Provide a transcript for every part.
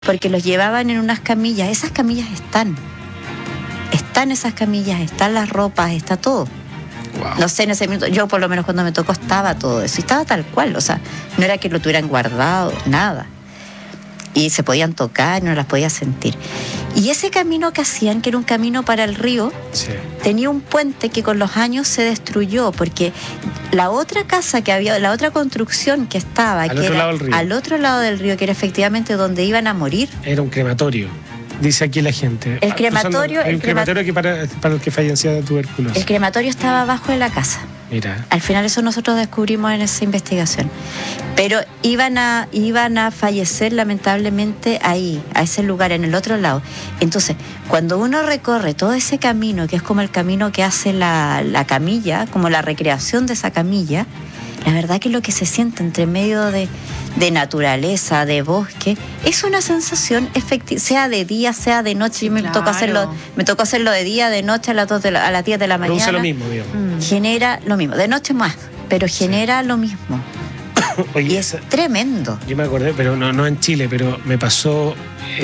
porque los llevaban en unas camillas. Esas camillas están esas camillas, están las ropas, está todo. Wow. No sé, en ese minuto, yo por lo menos cuando me tocó estaba todo eso, y estaba tal cual, o sea, no era que lo tuvieran guardado, nada. Y se podían tocar, no las podía sentir. Y ese camino que hacían, que era un camino para el río, Sí. tenía un puente que con los años se destruyó, porque la otra casa que había, la otra construcción que estaba, Al que otro era lado del río. al otro lado del río, que era efectivamente donde iban a morir. Era un crematorio, dice aquí la gente. El crematorio- Hay un crematorio que para el que fallecía de tuberculosis. El crematorio estaba abajo de la casa. Mira. Al final eso nosotros descubrimos en esa investigación. Pero iban a fallecer lamentablemente ahí, a ese lugar, en el otro lado. Entonces, cuando uno recorre todo ese camino, que es como el camino que hace la camilla, como la recreación de esa camilla, la verdad que lo que se siente entre medio de naturaleza, de bosque, es una sensación efectiva, sea de día, sea de noche. Yo me tocó hacerlo de día, de noche, a las 10 de la mañana. Produce lo mismo, digamos. Genera lo mismo, de noche más, pero genera lo mismo. Oye, Y es tremendo. yo me acordé, pero no en Chile, pero me pasó,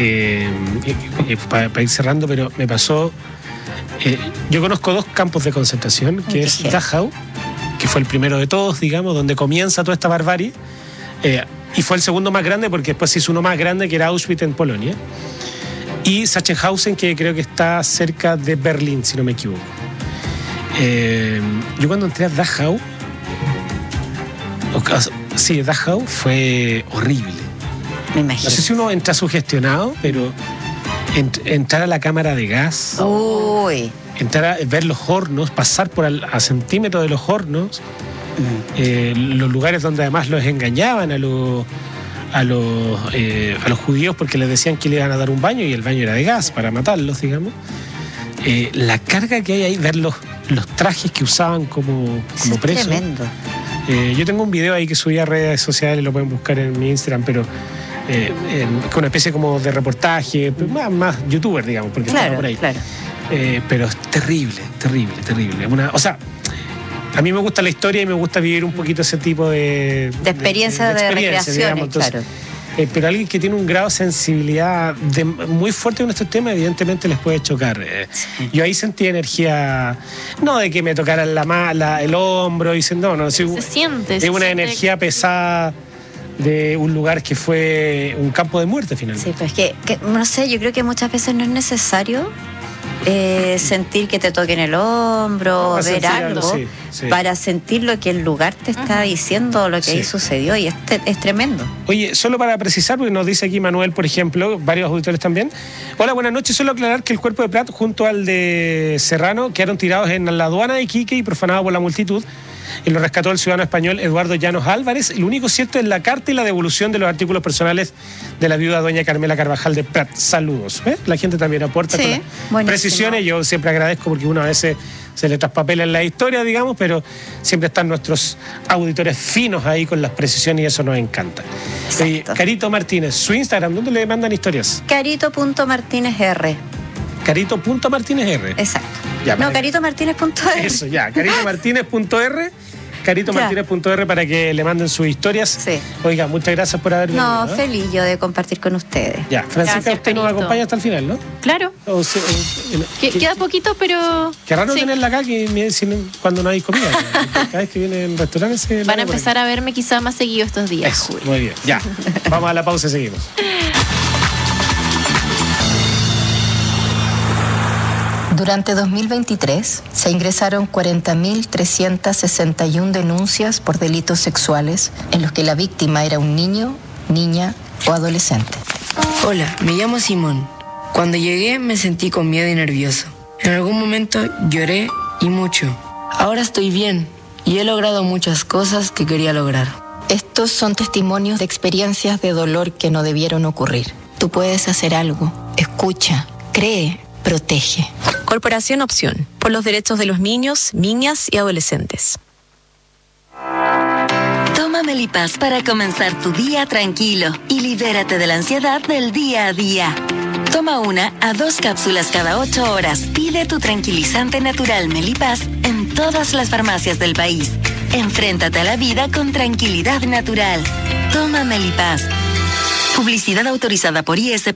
para ir cerrando, pero me pasó, yo conozco 2 campos de concentración, que es Dachau, que fue el primero de todos, digamos, donde comienza toda esta barbarie, y fue el segundo más grande porque después se hizo uno más grande que era Auschwitz en Polonia, y Sachsenhausen, que creo que está cerca de Berlín, si no me equivoco. Yo cuando entré a Dachau, Dachau fue horrible. Me imagino. No sé si uno entra sugestionado, pero entrar a la cámara de gas, Uy. entrar a ver los hornos, pasar por a centímetros de los hornos, los lugares donde además los engañaban a los judíos porque les decían que le iban a dar un baño y el baño era de gas para matarlos, digamos. La carga que hay ahí, ver los trajes que usaban como Es presos. tremendo. Yo tengo un video ahí que subí a redes sociales, lo pueden buscar en mi Instagram, pero con una especie como de reportaje, más youtuber, digamos, porque estaba por ahí. Claro. Pero es terrible. O sea, a mí me gusta la historia y me gusta vivir un poquito ese tipo de experiencia de recreaciones, digamos. Entonces, claro. Pero alguien que tiene un grado de sensibilidad muy fuerte con estos temas, evidentemente les puede chocar. Sí. Yo ahí sentí energía, no de que me tocaran el hombro, y no, Se siente. de una energía pesada de un lugar que fue un campo de muerte finalmente. Sí, pero es que, no sé, yo creo que muchas veces no es necesario sentir que te toquen el hombro, Para ver sentir algo, sí. para sentir lo que el lugar te está diciendo, lo que ahí sucedió, y es tremendo. Oye, solo para precisar, porque nos dice aquí Manuel, por ejemplo, varios auditores también. Hola, buenas noches. Solo aclarar que el cuerpo de Prat junto al de Serrano quedaron tirados en la aduana de Iquique y profanados por la multitud. Y lo rescató el ciudadano español Eduardo Llanos Álvarez. Y lo único cierto es la carta y la devolución de los artículos personales de la viuda doña Carmela Carvajal de Prat. Saludos. La gente también aporta con las precisiones. Yo siempre agradezco porque uno a veces se le traspapela en la historia, digamos, pero siempre están nuestros auditores finos ahí con las precisiones y eso nos encanta. Carito Martínez, su Instagram, ¿dónde le mandan historias? Carito.martinezr. Carito.martinezr. Exacto. Ya, no, caritomartinez.r. Eso, ya, caritomartinez.r. caritomartinez.r para que le manden sus historias. Sí. Oiga, muchas gracias por haber venido. No, feliz yo de compartir con ustedes. Ya, Francisca, Gracias, usted nos Carito. acompaña hasta el final, ¿no? Claro. Queda poquito, pero... Qué raro sí. tenerla acá que me dicen cuando no hay comida. Cada vez que vienen restaurantes se Van a empezar a verme quizá más seguido estos días. Eso, Julio. muy bien. Ya, vamos a la pausa y seguimos. Durante 2023 se ingresaron 40.361 denuncias por delitos sexuales en los que la víctima era un niño, niña o adolescente. Hola, me llamo Simón. Cuando llegué me sentí con miedo y nervioso. En algún momento lloré y mucho. Ahora estoy bien y he logrado muchas cosas que quería lograr. Estos son testimonios de experiencias de dolor que no debieron ocurrir. Tú puedes hacer algo. Escucha, cree, protege. Corporación Opción, por los derechos de los niños, niñas y adolescentes. Toma Melipaz para comenzar tu día tranquilo y libérate de la ansiedad del día a día. Toma 1 a 2 cápsulas cada 8 horas. Pide tu tranquilizante natural Melipaz en todas las farmacias del país. Enfréntate a la vida con tranquilidad natural. Toma Melipaz. Publicidad autorizada por IS